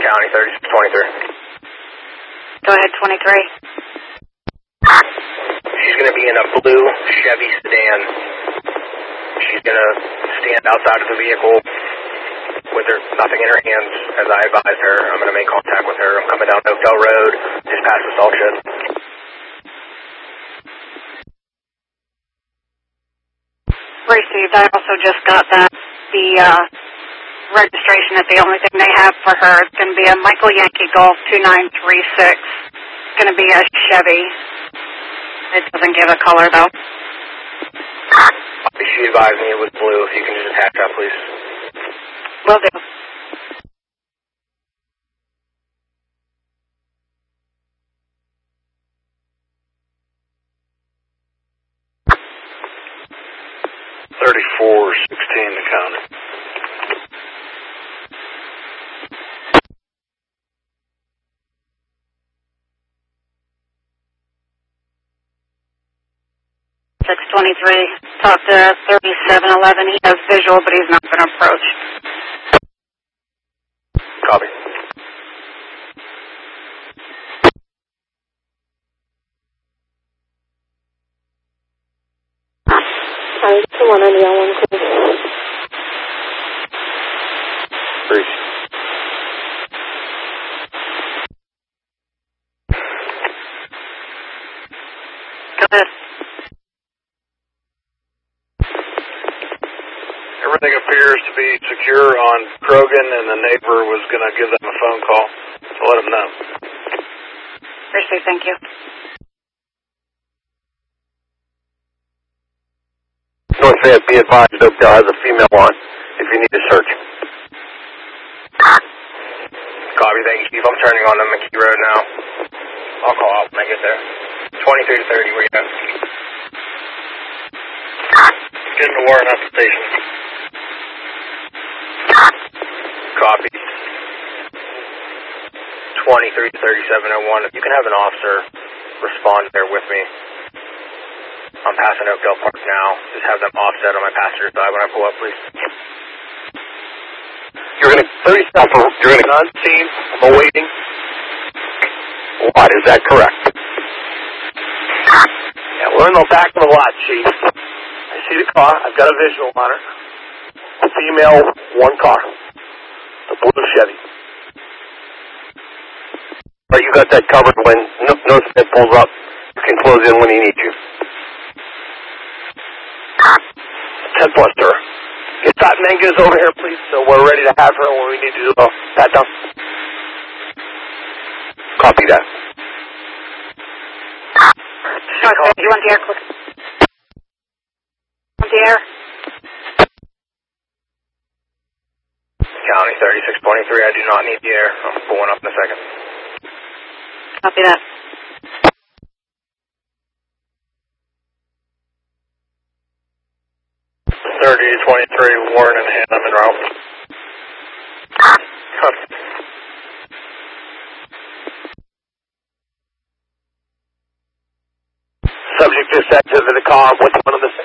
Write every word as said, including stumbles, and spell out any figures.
County thirty-six twenty-three. Go ahead, twenty-three. She's going to be in a blue Chevy sedan. She's going to stand outside of the vehicle with her nothing in her hands as I advised her. I'm going to make contact with her. I'm coming down Oakdale Road, just past the salt shed. Received. I also just got that. The uh, registration is the only thing they have for her. It's going to be a Michael Yankee Golf two nine three six. It's going to be a Chevy. It doesn't give a color, though. She advised me it was blue. If you can just attach that, please. Will do. thirty-four sixteen to county. six twenty-three. Talk to thirty-seven eleven. He has visual, but he's not been approached. Copy. Hi, someone on the L one, please. Three. Go ahead. Everything appears to be secure on Krogan, and the neighbor was going to give them a phone call to let them know. Received. Thank you. North Van, be advised, Oakdale has a female on if you need to search. Copy, thank you, Chief. I'm turning on the McKee Road now. I'll call out when I get there. twenty-three to thirty, where you at? Getting to Warren at the station. Copy. twenty-three to thirty-seven oh one. If you can have an officer respond there with me. I'm passing Oakdale Park now. Just have them offset on my passenger side when I pull up, please. You're going to, thirty-seven, you're going to on scene, awaiting. What, is that correct? Yeah, we're in the back of the lot, Chief. I see the car. I've got a visual on her. A female, one car. The blue Chevy. But you got that covered when no, no step pulls up. You can close in when he needs you. ten plus, sir. Get that Menges over here, please, so we're ready to have her when we need to do a pat down. Copy that. Okay, you want the air quick? Want the air? County thirty-six twenty-three, I do not need the air. I'm pulling up in a second. Copy that. thirty twenty-three, Warren and Hannah en route. Subject just exited the car with one of the